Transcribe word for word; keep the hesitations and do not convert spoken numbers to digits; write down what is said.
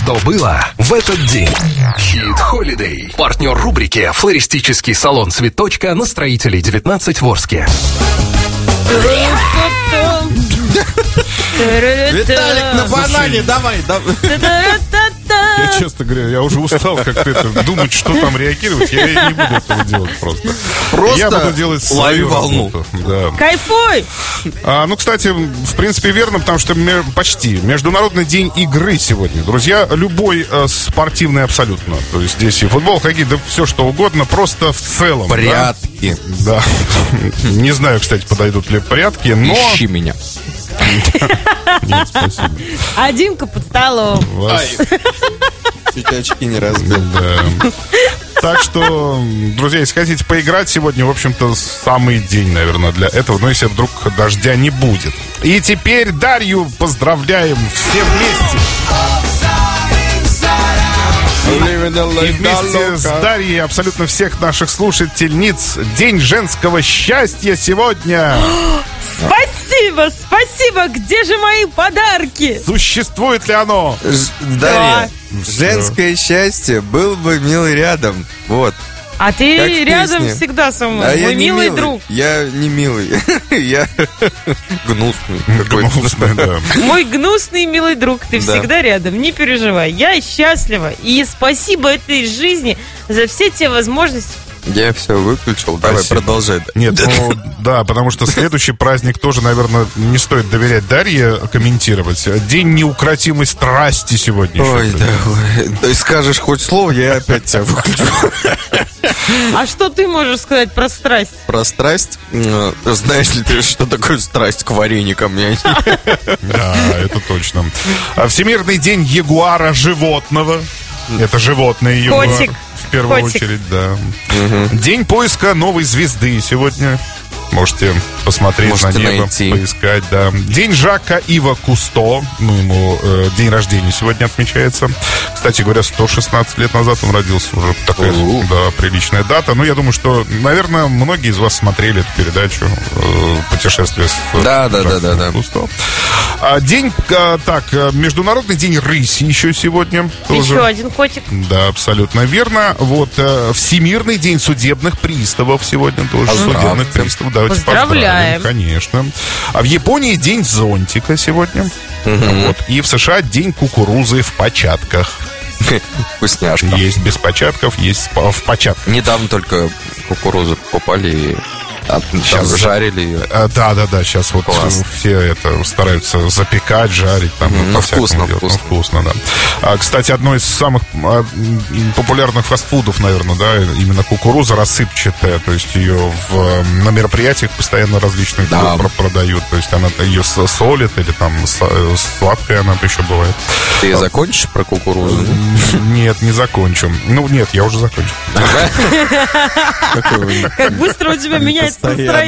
что было в этот день. Хит Holiday. Партнер рубрики «Флористический салон Цветочка» на Строителей девятнадцать в Орске. Виталик, на банане, давай, давай. Я, честно говоря, я уже устал как-то это, думать, что там реагировать. Я и не буду этого делать просто. Просто я буду делать свою волну. работу. Да. Кайфуй! А, ну, кстати, в принципе, верно, потому что ме- почти Международный день игры сегодня. Друзья, любой э, спортивный абсолютно. То есть здесь и футбол, хоккей, да все что угодно, просто в целом. Прятки. Да. да. Не знаю, кстати, подойдут ли прятки, но... Ищи меня. Нет, спасибо. А Димка под столом. Вас... Чуть очки не разбил. Да. Так что, друзья, если хотите поиграть, сегодня, в общем-то, самый день, наверное, для этого. Но если вдруг дождя не будет. И теперь Дарью поздравляем все вместе. И вместе с Дарьей абсолютно всех наших слушательниц День женского счастья сегодня. Спасибо, спасибо. Где же мои подарки? Существует ли оно? Ж- Дарья, женское счастье, был бы милый рядом. Вот. А ты Как в рядом песне. всегда со мной. А Мой я не милый милый. друг. Я не милый. Я гнусный. Гнусный, да. Мой гнусный милый друг. Ты Да. всегда рядом. Не переживай. Я счастлива. И спасибо этой жизни за все те возможности. Я все выключил. Давай, Спасибо. продолжай. Нет, ну да, потому что следующий праздник тоже, наверное, не стоит доверять Дарье комментировать. День неукротимой страсти сегодня. Ой, еще. да, ой. То есть скажешь хоть слово, я опять тебя выключу. А что ты можешь сказать про страсть? Про страсть. э, Знаешь ли ты, что такое страсть к вареникам? Я не- Да, это точно. А Всемирный день ягуара животного. Это животное ягуар. Котик. В первую Котик. очередь, да. День поиска новой звезды сегодня. Можете посмотреть Можете на небо, найти. поискать, да. День Жака Ива Кусто. Ну, ему э, день рождения сегодня отмечается. Кстати говоря, сто шестнадцать лет назад он родился. Уже такая, О. да, приличная дата. Но я думаю, что, наверное, многие из вас смотрели эту передачу э, «Путешествие с Да, да, Жаком да, да, да. Кусто». А, день, а, так, а, Международный день рыси еще сегодня. Тоже. Еще один котик. Да, абсолютно верно. Вот э, Всемирный день судебных приставов сегодня тоже. Поздравьте. Судебных приставов. Давайте Поздравляем. поздравим, конечно. А в Японии день зонтика сегодня. Вот. И в США день кукурузы в початках. Вкусняшка. Есть без початков, есть в по- в початках. Недавно только кукурузу покупали и а, там Сейчас жарили ее. А, да, да, да, сейчас вот Класс. э, все это стараются запекать, жарить, там, Мгм, ну, по-всякому вкусно, делать. вкусно. Ну, вкусно, да. А, кстати, одно из самых а, м, популярных фастфудов, наверное, да, именно кукуруза рассыпчатая, то есть ее в, э, на мероприятиях постоянно различных Да. про- продают, то есть она ее с- солит или там с- э, сладкая она еще бывает. Ты закончишь про кукурузу? Нет, не закончу. Ну, нет, я уже закончил. Какой вы Как быстро у тебя меняется Постоянно.